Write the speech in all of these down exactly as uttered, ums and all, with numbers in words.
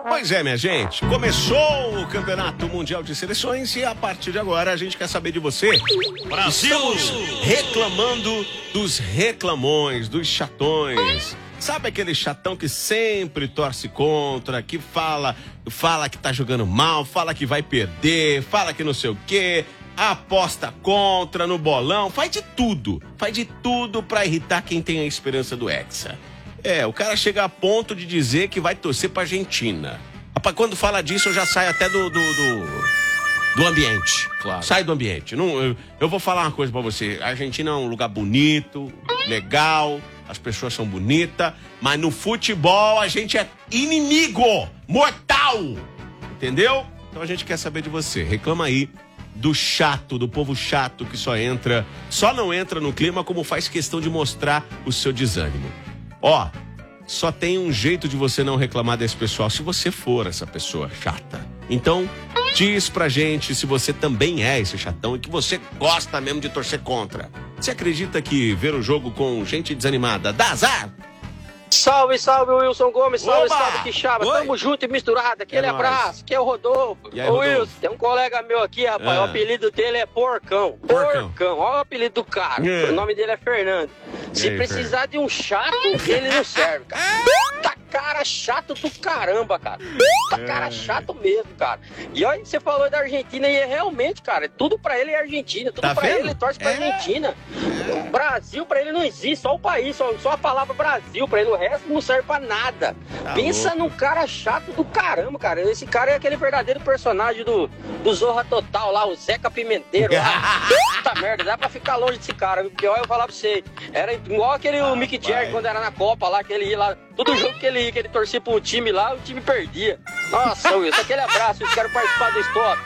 Pois é, minha gente, começou o Campeonato Mundial de Seleções e a partir de agora a gente quer saber de você. Brasil! Estamos reclamando dos reclamões, dos chatões. Sabe aquele chatão que sempre torce contra, que fala, fala que tá jogando mal, fala que vai perder, fala que não sei o quê, aposta contra no bolão, faz de tudo, faz de tudo pra irritar quem tem a esperança do Hexa. É, o cara chega a ponto de dizer que vai torcer pra Argentina. Rapaz, quando fala disso eu já saio até do, do, do, do ambiente. Claro. Sai do ambiente. Não, eu, eu vou falar uma coisa pra você. A Argentina é um lugar bonito, legal, as pessoas são bonitas, mas no futebol a gente é inimigo, mortal. Entendeu? Então a gente quer saber de você. Reclama aí do chato, do povo chato que só entra, só não entra no clima como faz questão de mostrar o seu desânimo. Ó, só tem um jeito de você não reclamar desse pessoal se você for essa pessoa chata. Então, diz pra gente se você também é esse chatão e que você gosta mesmo de torcer contra. Você acredita que ver o jogo com gente desanimada dá azar? Salve, salve, Wilson Gomes, salve, Oba! salve, Quixaba, Oi. tamo junto e misturado, aquele É abraço, nóis. que é o Rodolfo. E aí, Ô Rodolfo? Wilson, tem um colega meu aqui, rapaz, Ah. o apelido dele é Porcão. Porcão. Porcão, olha o apelido do cara, É. o nome dele é Fernando. Se aí, precisar de um chato, ele não serve, cara. Puta cara chato do caramba, cara. Puta cara chato mesmo, cara. E olha, você falou da Argentina e é realmente, cara, tudo pra ele é Argentina, tudo Tá pra vendo? ele, ele torce pra É. Argentina. O Brasil pra ele não existe, só o país, só, só a palavra Brasil pra ele, o resto não serve pra nada. Tá Pensa louco. num cara chato do caramba, cara. Esse cara é aquele verdadeiro personagem do, do Zorra Total lá, o Zeca Pimenteiro lá. Puta merda, dá pra ficar longe desse cara. Porque olha, eu vou falar pra você, era igual aquele o Mick Jagger quando era na Copa lá, que ele ia lá, todo jogo que ele ia, que ele torcia pra um time lá, o time perdia. Nossa, Wilson, aquele abraço, eu quero participar do stop.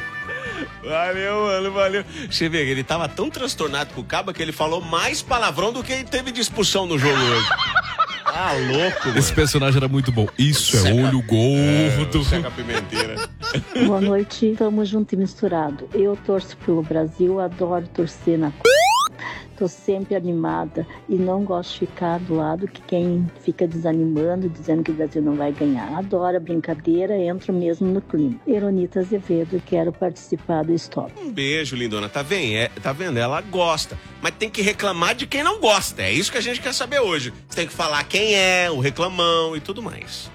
Valeu, mano, valeu. Você vê, ele tava tão transtornado com o Caba que ele falou mais palavrão do que ele teve de expulsão no jogo hoje. Ah, louco, mano. Esse personagem era muito bom. Isso é olho gordo. Zeca Pimenteira. Boa noite, tamo junto e misturado. Eu torço pelo Brasil, adoro torcer na c... Tô sempre animada e não gosto de ficar do lado que quem fica desanimando, dizendo que o Brasil não vai ganhar. Adoro a brincadeira, entro mesmo no clima. Eronita Azevedo, quero participar do Stop. Um beijo, lindona. Tá vendo? É, tá vendo? Ela gosta. Mas tem que reclamar de quem não gosta. É isso que a gente quer saber hoje. Você tem que falar quem é, o reclamão e tudo mais.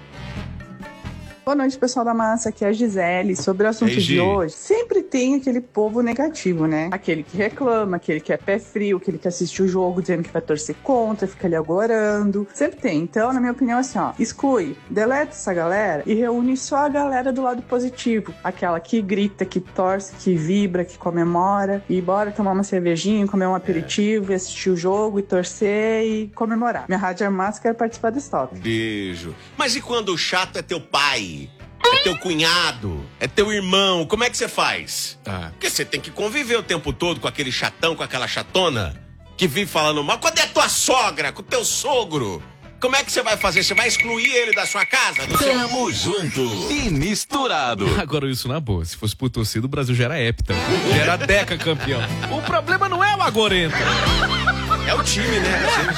Boa noite, pessoal da massa, aqui é a Gisele. Sobre o assunto Ei, Gi. de hoje, sempre tem aquele povo negativo, né? Aquele que reclama, aquele que é pé frio, aquele que assiste o jogo dizendo que vai torcer contra, fica ali agorando. Sempre tem. Então, na minha opinião, assim, ó, exclui, deleta essa galera e reúne só a galera do lado positivo. Aquela que grita, que torce, que vibra, que comemora. E bora tomar uma cervejinha, comer um aperitivo, e assistir o jogo e torcer e comemorar. Minha rádio é massa, quero participar do Stop. Beijo. Mas e quando o chato é teu pai? É teu cunhado? É teu irmão? Como é que você faz? Ah. Porque você tem que conviver o tempo todo com aquele chatão, com aquela chatona que vive falando mal. Quando é tua sogra, com teu sogro? Como é que você vai fazer? Você vai excluir ele da sua casa? Do seu... Tamo junto e misturado. Agora, isso na boa. Se fosse por torcida, o Brasil já era hepta. Já era deca campeão. O problema não é o agorento. É o time, né?